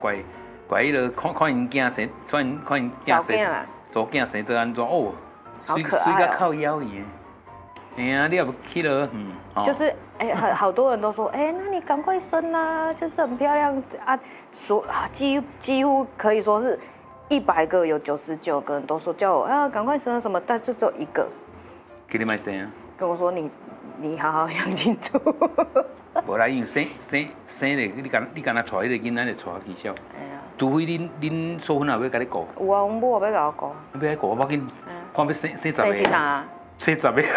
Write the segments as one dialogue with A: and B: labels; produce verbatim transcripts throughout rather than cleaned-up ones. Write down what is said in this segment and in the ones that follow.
A: 怪怪迄个看看因囝生，看因看因囝生，做囝生做安怎哦？
B: 好可爱哦，
A: 水甲靠腰伊。哎呀，你也不去了，嗯，
B: 就是哎，很好多人都说，哎，那你赶快生啊，就是很漂亮啊，说几几乎可以说是一百个有九十九个人都说叫我啊赶快生什么，但就只有一个，
A: 给你买生啊？
B: 跟我说你你好好想清楚。
A: 无啦，因为生生生咧，你敢你敢若带迄个囡仔咧带技巧，
B: 哎呀，
A: 除非恁恁嫂婚也要甲你顾。
B: 有啊，阮某也要甲我顾。
A: 你要甲顾，我紧，看要生生十个。
B: 生一单。
A: 生十个。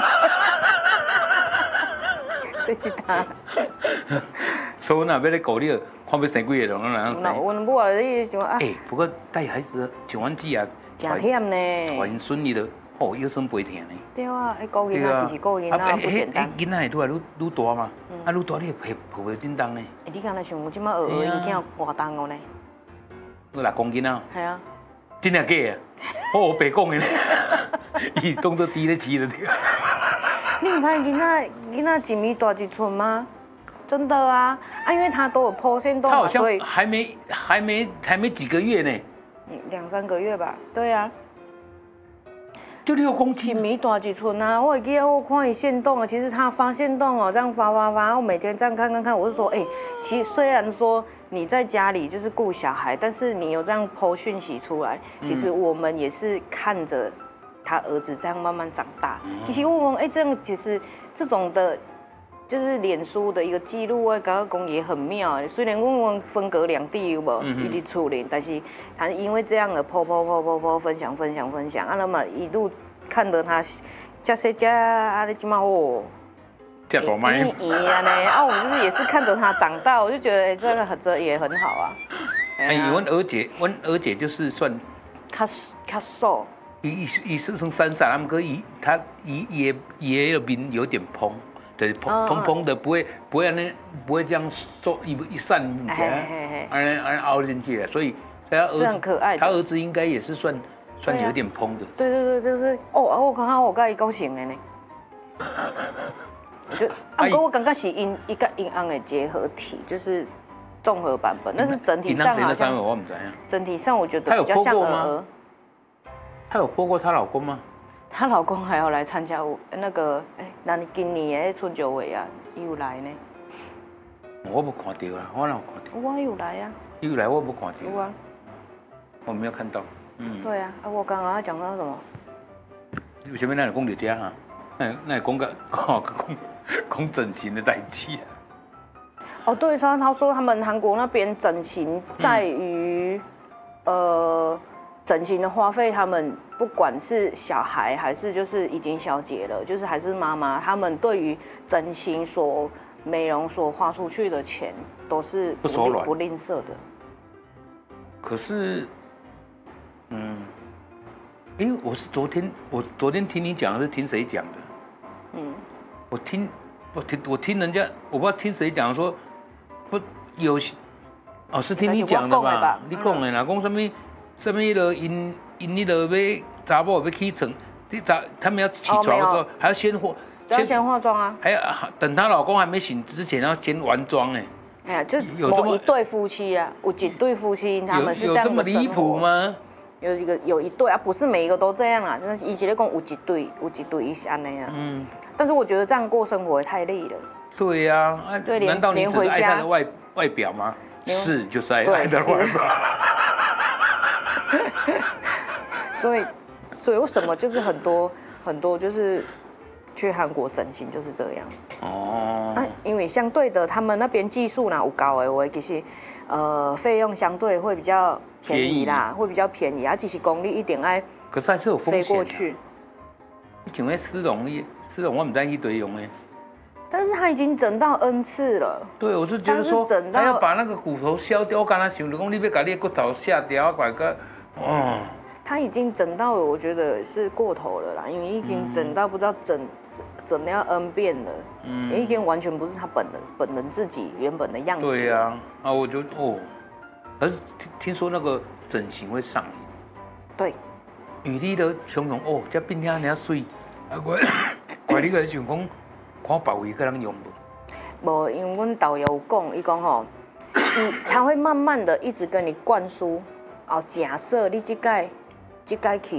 B: 生一单。
A: 嫂婚也要你顾你，看要生几个咯，咱哪样生？
B: 阮某啊，你想啊。
A: 哎，不过带孩子像阮姊啊，
B: 真忝呢。
A: 带因孙伊就哦腰酸背疼呢。
B: 对啊，哎，顾囡仔其实顾囡仔不简单。
A: 囡仔会愈来愈愈大嘛，啊愈大你会抱抱袂叮当呢。
B: 哎，你敢若想，我即摆学学因囝偌重哦呢？
A: 我六公斤啊。
B: 系啊。
A: 真正假啊？我白讲的呢。伊当作猪咧饲了对。
B: 你唔看囡仔囡仔一米大一寸吗？真的啊，啊，因为他都有剖线洞嘛，所以
A: 还没还没还没几个月呢。
B: 两三个月吧，对啊。
A: 就六公斤，
B: 一米大一寸啊！我会记得我看伊线动啊，其实他发现动哦，这样发发发，我每天这样看看看，我就说，哎、欸，其实虽然说你在家里就是顾小孩，但是你有这样抛讯息出来，其实我们也是看着他儿子这样慢慢长大。嗯、其实我讲，哎、欸，这样其实这种的，就是脸书的一个记录，我感觉讲也很妙。虽然我们分隔两地有无，一直处理，但是他因为这样的抛抛抛抛抛分享分享分享，啊，那么一路看得他加些加啊，你今嘛哦，
A: 加大麦，
B: 咦啊呢，啊，我们就是也是看着他长大，我就觉得哎，这个很这也很好啊。
A: 哎，阮二姐，阮二姐就是算，
B: 较较瘦，
A: 伊伊伊是从山上，他们可以，他伊也也有面有点蓬。对，蓬蓬蓬的，不会不会那不会这样做一一散起来，安安凹进去，所以他儿子
B: 很可爱。
A: 他儿子应该也是算算有点蓬的。
B: 对对对，就是哦，我刚刚我跟伊高兴的呢。就啊，不过我刚刚是因一个阴暗的结合体，就是综合版本，但是整体上好像
A: 我唔知啊。
B: 整体上我觉得比较像儿儿。
A: 她有播过她老公吗？
B: 她老公还要来参加我那个，哎，那今年的春酒尾啊，伊有来呢。
A: 我无看到啊，我哪有看到？
B: 我有来啊。
A: 有来我无看到。
B: 有啊。
A: 我没有看到。嗯。
B: 对啊，啊，我刚刚讲到什么？
A: 为什么那讲到这哈？那那讲个讲讲讲整形的代志啊？
B: 哦，对，他他说他们韩国那边整形在于，嗯、呃。整形的花费，他们不管是小孩还是就是已经小姐了，就是还是妈妈，他们对于整形所美容所花出去的钱都是不手软不吝啬的。
A: 可是，嗯，因为我是昨天我昨天听你讲，还是听谁讲的？嗯，我听我听我听人家，我不知道听谁讲说，不有哦是听你讲的吧？你讲的啦，讲什么？什么迄个因因迄个要查某要起床，你早他们要起床的时候还要先化，
B: 要先化妆啊，
A: 还要等她老公还没醒之前要先完妆哎。
B: 哎呀，就某一对夫妻啊，有几对夫妻他们是这样的生活。有这么离谱吗？有一个有一对啊，不是每一个都这样啊，但是以前讲有几对，有几对一下那样。嗯。但是我觉得这样过生活也太累了。
A: 对呀，啊，对，难道你只是爱他的外外表吗？是，就是爱爱的外表。
B: 所以，所以为什么就是很多很多就是去韩国整形就是这样哦、啊，因为相对的他们那边技术呢有高的，我其实呃费用相对会比较便宜啦，会比较便宜啊，只是公里一点爱，
A: 可是还是有风险、啊。
B: 飞过去，
A: 你请问丝绒，丝绒我们在一堆用哎，
B: 但是他已经整到 N 次了。
A: 对，我是觉得说他要把那个骨头削掉，我刚才想着讲你要把你的骨头下掉，拐个哦。
B: 他已经整到我觉得是过头了啦，因为已经整到不知道整整了要 N 遍了，嗯，已经完全不是他本人本人自己原本的样子。
A: 对呀、啊，啊，我就哦，可是听听说那个整形会上瘾。
B: 对。
A: 雨丽的形容哦，这变遐尔水，啊我我你个想讲，看别位个人用无？
B: 无，因为阮导游讲，伊讲吼， 你他会慢慢的一直跟你灌输，哦，假设你这届这届去